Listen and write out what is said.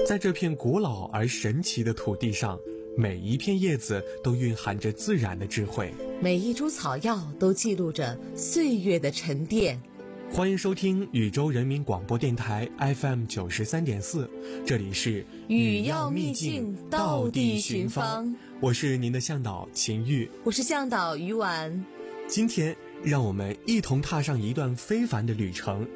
在这片古老而神奇的土地上，每一片叶子都蕴含着自然的智慧， 每一株草药都记录着岁月的沉淀。 欢迎收听禹州人民广播电台 FM 93.4，这里是语要秘境，道地寻芳。 我是您的向导秦玉， 我是向导于婉。 今天让我们一同踏上一段非凡的旅程，